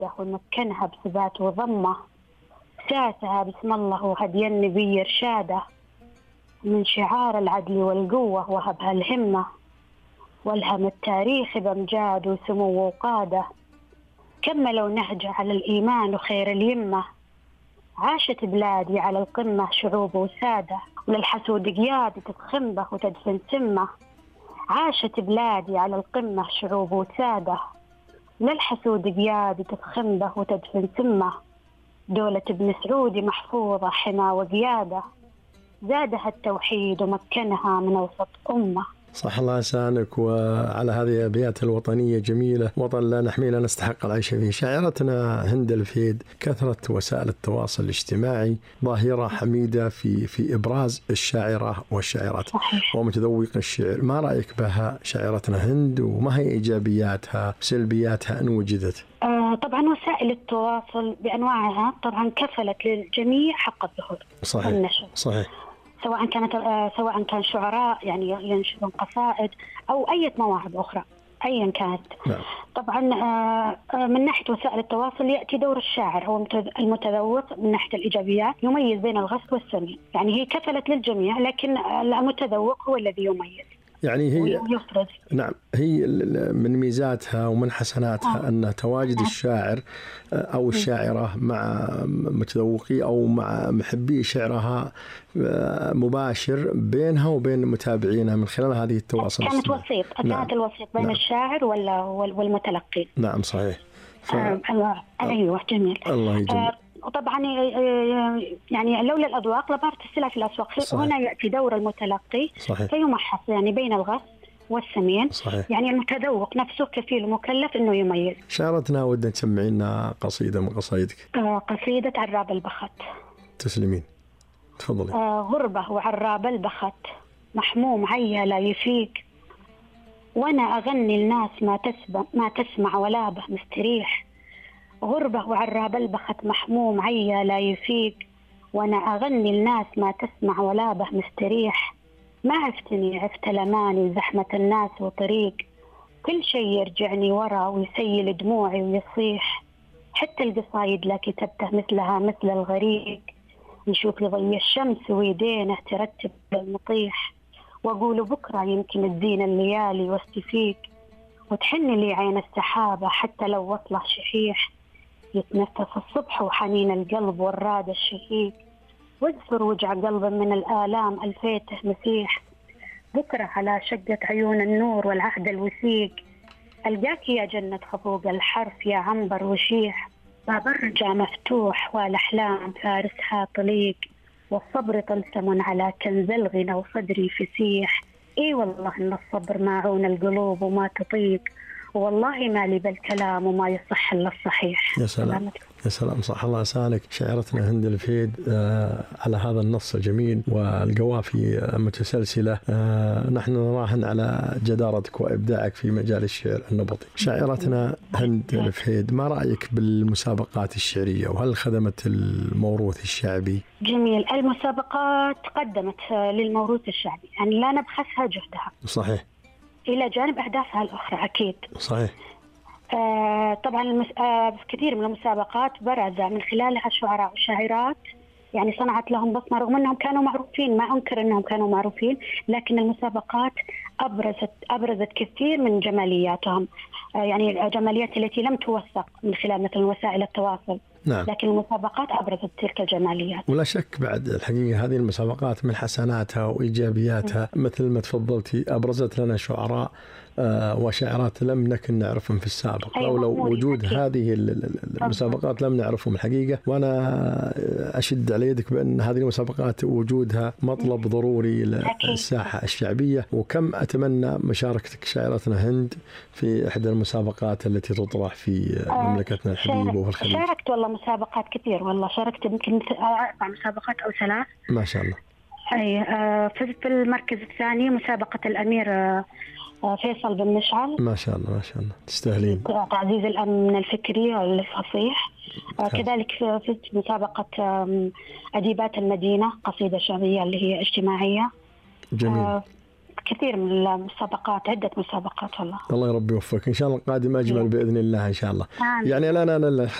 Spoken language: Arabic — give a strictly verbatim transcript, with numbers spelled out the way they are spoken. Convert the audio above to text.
ومكنها بثبات وضمه، ساسها بسم الله وهدي النبي إرشاده، من شعار العدل والقوة وهبها الهمة، والهم التاريخ بأمجاد وسمو وقادة، كملوا نهجه على الإيمان وخير اليمة، عاشت بلادي على القمة شعوب وسادة، وللحسود قياد تتخم به وتدفن سمه، عاشت بلادي على القمة شعوب وسادة، للحسود قياد تتخم به وتدفن سمه، دولة ابن سعود محفوظة حما وقيادة، زادها التوحيد ومكنها من وسط أمة. صح الله لسانك. وعلى هذه الأبيات الوطنية جميلة، وطن لا نحميه لا نستحق العيش فيه. شاعرتنا هند الفيد، كثرة وسائل التواصل الاجتماعي ظاهرة حميدة في في إبراز الشاعرة والشاعرات صحيح. ومتذوق الشعر. ما رأيك بها شاعرتنا هند، وما هي إيجابياتها سلبياتها إن وجدت؟ آه طبعا وسائل التواصل بأنواعها طبعا كفلت للجميع حق الظهور والنشر. صحيح. سواء كانت آه سواء كان شعراء يعني ينشرون قصائد أو أي مواهب أخرى أيا كانت. نعم. طبعا آه من ناحية وسائل التواصل يأتي دور الشاعر هو المتذوق من ناحية الإيجابيات، يميز بين الغث والسمين. يعني هي كفلت للجميع، لكن المتذوق هو الذي يميز. يعني هي ويفرز. نعم، هي من ميزاتها ومن حسناتها آه. أن تواجد آه. الشاعر أو الشاعرة مع متذوقي أو مع محبي شعرها مباشر بينها وبين متابعينها من خلال هذه التواصل. كانت وسيط، نعم. كانت الوسيط بين نعم. الشاعر والمتلقي. نعم صحيح. ف... آه. أيوة جميل. الله يجمل. آه. وطبعا يعني لولا الأذواق لبارت السلع في الأسواق. صحيح. هنا يأتي دور المتلقي. صحيح. فيمحص يعني بين الغث والسمين. صحيح. يعني المتذوق نفسه كفيل ومكلف إنه يميز. شعرتنا ودنا تسمعينا قصيدة من قصايدك. آه قصيدة عراب البخت. تسلمين، تفضلي. آه غربة وعراب البخت، محموم عيا لا يفيق، وأنا أغني الناس ما تسمع ما تسمع ولا به مستريح. غربة وعراب البخت، محموم عيا لا يفيق، وأنا أغني الناس ما تسمع ولا به مستريح. ما عفتني عفت الأماني زحمة الناس وطريق، كل شيء يرجعني ورا ويسيل دموعي ويصيح. حتى القصايد لا كتبته مثلها مثل الغريق، نشوف لضي الشمس ويدينه ترتب المطيح. وأقول بكرة يمكن تزين الليالي واستفيق، وتحن لي عين السحابة حتى لو وصله شحيح. يتنفس الصبح وحنين القلب والراد الشهيق، واذكر وجع قلب من الآلام ألفيته مسيح. بكرة على شقة عيون النور والعهد الوثيق، ألقاك يا جنة خفوق الحرف يا عنبر وشيح. باب الرجا مفتوح والأحلام فارسها طليق، والصبر طلسم على كنز الغنى وصدري فسيح. اي والله ان الصبر ماعون القلوب وما تطيق، والله ما لي بالكلام وما يصح الا الصحيح. يا سلام يا سلام، صح الله لسانك. شاعرتنا هند الفيد آه على هذا النص الجميل والقوافي المتسلسلة. آه نحن نراهن على جدارتك وإبداعك في مجال الشعر النبطي. شاعرتنا هند الفيد، ما رأيك بالمسابقات الشعرية، وهل خدمت الموروث الشعبي؟ جميل. المسابقات قدمت للموروث الشعبي، يعني لا نبخسها جهدها. صحيح. إلى جانب أهدافها الأخرى أكيد. صحيح. آه طبعا المس... آه كثير من المسابقات برز من خلالها شعراء وشاعرات، يعني صنعت لهم بصمة رغم أنهم كانوا معروفين. ما أنكر أنهم كانوا معروفين، لكن المسابقات أبرزت أبرزت كثير من جمالياتهم، آه يعني الجماليات التي لم توثق من خلال مثل وسائل التواصل. نعم. لكن المسابقات أبرزت تلك الجماليات. ولا شك بعد الحقيقة هذه المسابقات من حسناتها وإيجابياتها م. مثل ما تفضلتي أبرزت لنا شعراء آه وشاعرات لم نكن نعرفهم في السابق. أيوة. لو لو وجود أكيد. هذه المسابقات لم نعرفهم الحقيقة. وأنا أشد على يدك بأن هذه المسابقات وجودها مطلب ضروري للساحة الشعبية. وكم أتمنى مشاركتك شاعرتنا هند في إحدى المسابقات التي تطرح في مملكتنا الحبيبة وفي الخليج. شاركت والله مسابقات كثير، والله شاركت يمكن أربع مسابقات أو ثلاث. ما شاء الله. أي في المركز الثاني مسابقة الأمير فيصل بن مشعل. ما شاء الله ما شاء الله، تستاهلين. تعزيز الأمن الفكري والفصيح. كذلك في مسابقة أديبات المدينة، قصيدة شعبية اللي هي اجتماعية. جميل. كثير من المسابقات، عدة مسابقات والله. الله يربي يوفقك إن شاء الله، القادم أجمل بإذن الله إن شاء الله. آمين. يعني الآن أنا